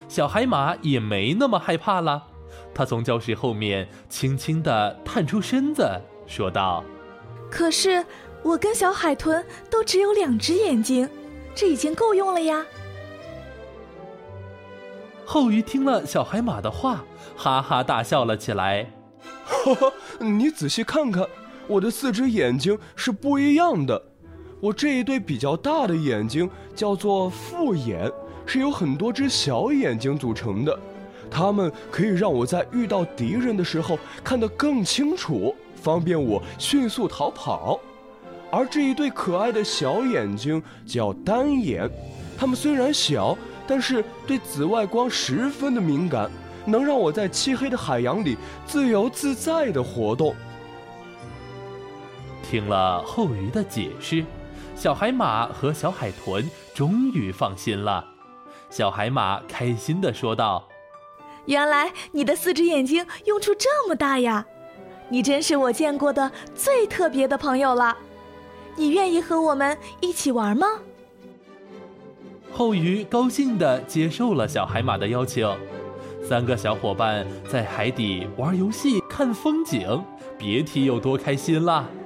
小海马也没那么害怕了。他从礁石后面轻轻地探出身子，说道： 可是我跟小海豚都只有2只眼睛，这已经够用了呀。 后鱼听了小海马的话，哈哈大笑了起来。 哈哈，你仔细看看，我的4只眼睛是不一样的。我这一对比较大的眼睛叫做复眼，是由很多只小眼睛组成的，它们可以让我在遇到敌人的时候看得更清楚，方便我迅速逃跑。而这一对可爱的小眼睛叫单眼，它们虽然小，但是对紫外光十分的敏感，能让我在漆黑的海洋里自由自在地活动。 听了后鱼的解释，小海马和小海豚终于放心了。小海马开心地说道： 原来你的4只眼睛用处这么大呀，你真是我见过的最特别的朋友了。你愿意和我们一起玩吗？ 后鱼高兴地接受了小海马的邀请。3个小伙伴在海底玩游戏看风景，别提有多开心了。